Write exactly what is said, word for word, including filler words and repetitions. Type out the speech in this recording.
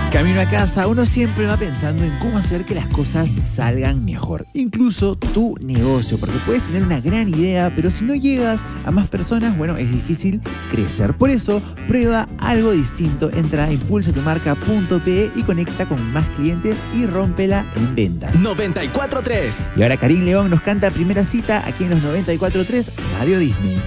Camino a casa, uno siempre va pensando en cómo hacer que las cosas salgan mejor. Incluso tu negocio, porque puedes tener una gran idea, pero si no llegas a más personas, bueno, es difícil crecer. Por eso, prueba algo distinto. Entra a impulsa tu marca punto pe y conecta con más clientes y rómpela en ventas. noventa y cuatro punto tres. Y ahora Karim León nos canta Primera Cita aquí en los noventa y cuatro punto tres Radio Disney.